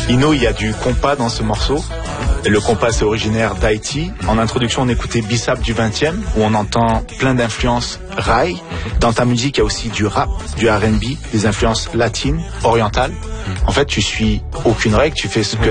Ino, il y a du compas dans ce morceau. Le compas, c'est originaire d'Haïti. En introduction, on écoutait Bissap du 20e, où on entend plein d'influences raï. Dans ta musique, il y a aussi du rap, du R&B, des influences latines, orientales. En fait, tu suis aucune règle, tu fais ce que